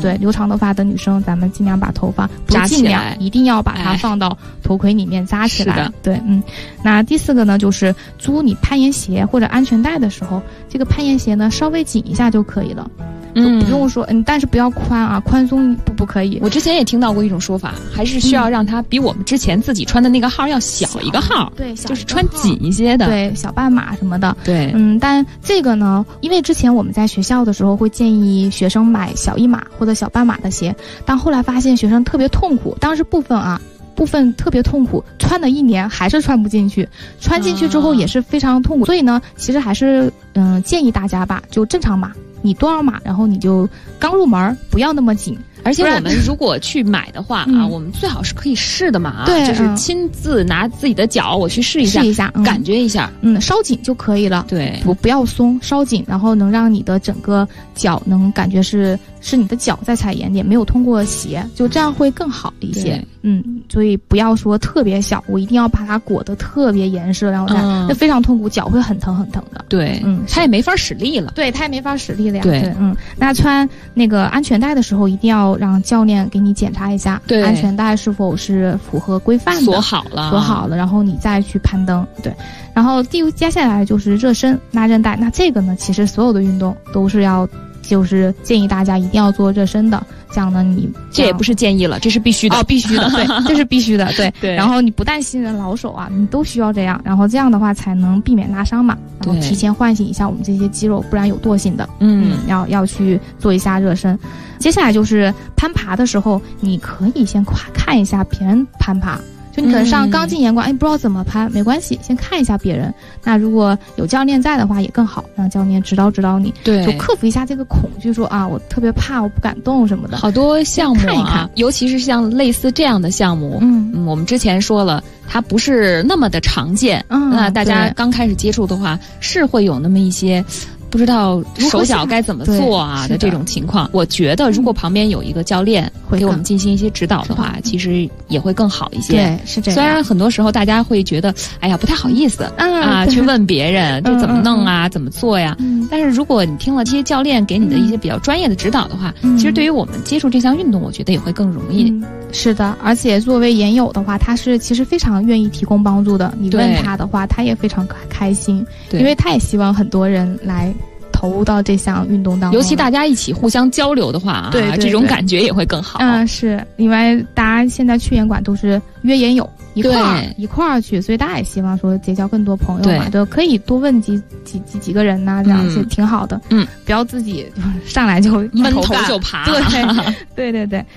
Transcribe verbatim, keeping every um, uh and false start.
对，留长头发的女生，咱们尽量把头发不是尽量，一定要把它放到头盔里面扎起来。 是的， 对，嗯。那第四个呢，就是租你攀岩鞋或者安全带的时候，这个攀岩鞋呢稍微紧一下就可以了。嗯，不用说，嗯，但是不要宽啊，宽松不不可以。 我之前也听到过一种说法，还是需要让它比我们之前自己穿的那个号要小一个号， 对， 就是穿紧一些的， 对，小半码什么的， 对， 嗯，但这个呢，因为之前我们在学校的时候会建议学生买小一码或者小半码的鞋，但后来发现学生特别痛苦，当时部分啊。部分特别痛苦，穿了一年还是穿不进去，穿进去之后也是非常痛苦，所以呢，其实还是嗯、呃、建议大家吧，就正常码，你多少码，然后你就刚入门，不要那么紧。 而且我们如果去买的话啊，嗯、我们最好是可以试的嘛， 对， 就是亲自拿自己的脚我去试一下， 试一下，嗯、 感觉一下， 嗯，稍紧就可以了， 对， 不不要松，稍紧，然后能让你的整个脚能感觉是是你的脚在踩岩点，没有通过鞋，就这样会更好一些。嗯，所以不要说特别小，我一定要把它裹得特别严实，然后那、嗯、非常痛苦，脚会很疼很疼的。 对，嗯，它也没法使力了， 对，它也没法使力了呀。 对， 对嗯，那穿那个安全带的时候，一定要让教练给你检查一下， 对， 安全带是否是符合规范的， 锁好了， 锁好了，然后你再去攀登。对，然后第接下来就是热身拉韧带，那这个呢，其实所有的运动都是要。就是建议大家一定要做热身的，这样呢你这也不是建议了，这是必须的哦，必须的，对，这是必须的，对对。 然后你不但新人老手啊，你都需要这样，然后这样的话才能避免拉伤嘛，然后提前唤醒一下我们这些肌肉，不然有惰性的，嗯，嗯要要去做一下热身。接下来就是攀爬的时候，你可以先看一下别人攀爬。就你可能上刚进岩馆，哎、嗯，不知道怎么攀，没关系，先看一下别人。那如果有教练在的话，也更好，让教练指导指导你， 对， 就克服一下这个恐惧，说啊，我特别怕，我不敢动什么的。 好多项目啊， 看一看， 尤其是像类似这样的项目，嗯，嗯我们之前说了，它不是那么的常见，嗯，那大家刚开始接触的话，是会有那么一些。不知道手脚该怎么做啊的这种情况，我觉得如果旁边有一个教练给我们进行一些指导的话，其实也会更好一些。 对，是这样。 虽然很多时候大家会觉得，哎呀，不太好意思、嗯、啊，去问别人这怎么弄啊，嗯、怎么做呀、嗯？但是如果你听了这些教练给你的一些比较专业的指导的话，嗯、其实对于我们接触这项运动，我觉得也会更容易。 嗯、是的，而且作为岩友的话，他是其实非常愿意提供帮助的。你问他的话，他也非常开心，因为他也希望很多人来。投入到这项运动当中， 尤其大家一起互相交流的话啊， 对对对这种感觉也会更好。 嗯，是因为大家现在去岩馆都是约岩友一块儿一块儿去，所以大家也希望说结交更多朋友嘛，对，可以多问几几几几个人呐、啊，这样是挺好的。嗯，不要自己上来就闷头就爬。 对，对对对。